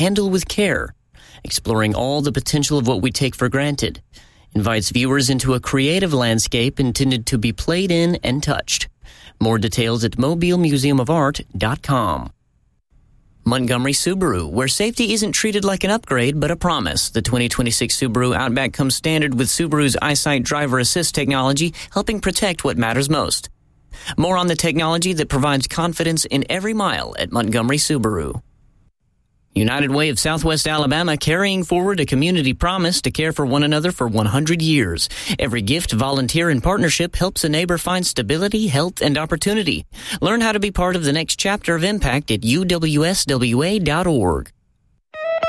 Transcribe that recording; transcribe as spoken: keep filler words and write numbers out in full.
Handle with Care, exploring all the potential of what we take for granted, invites viewers into a creative landscape intended to be played in and touched. More details at mobile museum of art dot com. Montgomery Subaru, where safety isn't treated like an upgrade, but a promise. The twenty twenty-six Subaru Outback comes standard with Subaru's EyeSight driver assist technology, helping protect what matters most. More on the technology that provides confidence in every mile at Montgomery Subaru. United Way of Southwest Alabama, carrying forward a community promise to care for one another for one hundred years. Every gift, volunteer, and partnership helps a neighbor find stability, health, and opportunity. Learn how to be part of the next chapter of impact at U W S W A dot org.